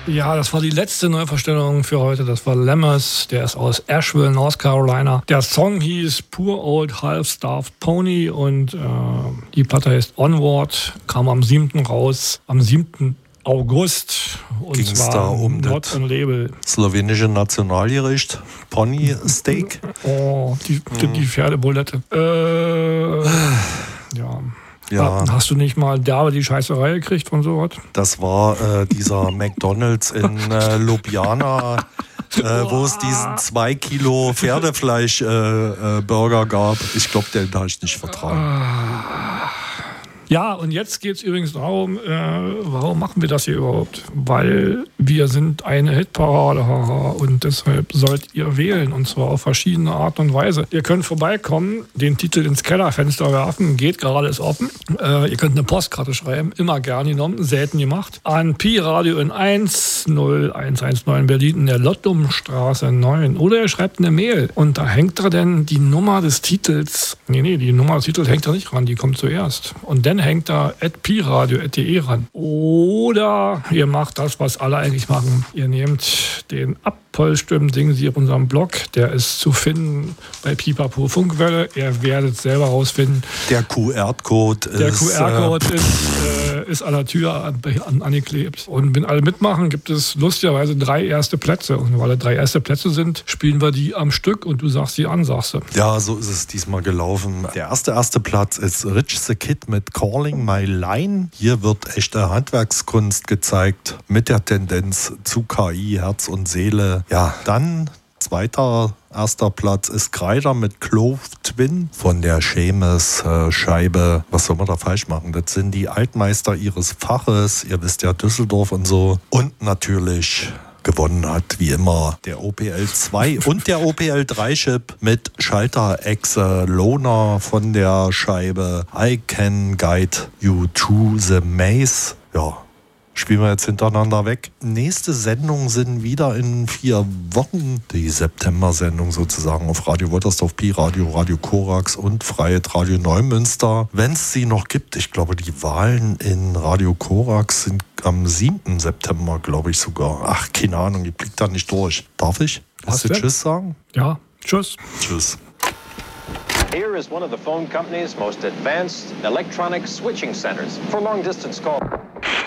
Ja, das war die letzte Neuverstellung für heute. Das war Lemmes, der ist aus Asheville, North Carolina. Der Song hieß Poor Old Half-Starved Pony und die Platte heißt Onward, kam am 7. raus, am 7. August. Und ging's zwar da um das Label. Slowenische Nationalgericht, Pony Steak. Oh, die Pferdebulette. Ja. Ja. Hast du nicht mal derbe die Scheißerei gekriegt von sowas? Das war dieser McDonald's in Ljubljana, wo es diesen 2 Kilo Pferdefleisch Burger gab. Ich glaube, den habe ich nicht vertragen. Ja, und jetzt geht es übrigens darum, warum machen wir das hier überhaupt? Weil wir sind eine Hitparade, haha, und deshalb sollt ihr wählen, und zwar auf verschiedene Art und Weise. Ihr könnt vorbeikommen, den Titel ins Kellerfenster werfen, geht gerade, ist offen. Ihr könnt eine Postkarte schreiben, immer gern genommen, selten gemacht, an Pi-Radio in 10119 Berlin in der Lottumstraße 9. Oder ihr schreibt eine Mail und da hängt da denn die Nummer des Titels. Nee, die Nummer des Titels hängt da nicht ran, die kommt zuerst. Und dann hängt da @piradio.de ran. Oder ihr macht das, was alle eigentlich machen. Ihr nehmt den Abpolstimmen, singen Sie auf unserem Blog. Der ist zu finden bei Pipapo Funkwelle. Ihr werdet selber rausfinden. Der QR-Code ist an der Tür angeklebt. Und wenn alle mitmachen, gibt es lustigerweise 3 erste Plätze. Und weil alle 3 erste Plätze sind, spielen wir die am Stück und du sagst die an, sagst du. Ja, so ist es diesmal gelaufen. Der erste Platz ist Rich the Kid mit Calling My Line. Hier wird echte Handwerkskunst gezeigt mit der Tendenz zu KI, Herz und Seele. Ja, dann erster Platz ist Kreider mit Clove Twin von der Seamus Scheibe. Was soll man da falsch machen? Das sind die Altmeister ihres Faches. Ihr wisst ja, Düsseldorf und so. Und natürlich gewonnen hat, wie immer, der OPL 2 und der OPL 3 Chip mit Schalter-Echse Loner von der Scheibe I Can Guide You to the Maze. Ja, spielen wir jetzt hintereinander weg. Nächste Sendung sind wieder in 4 Wochen. Die September-Sendung sozusagen auf Radio Woltersdorf, Pi-Radio, Radio Korax und Freiheit Radio Neumünster. Wenn es sie noch gibt, ich glaube, die Wahlen in Radio Korax sind am 7. September, glaube ich sogar. Ach, keine Ahnung, ich blick da nicht durch. Darf ich? Willst du Tschüss sagen? Ja, Tschüss. Tschüss. Here is one of the phone company's most advanced electronic switching centers for long-distance call.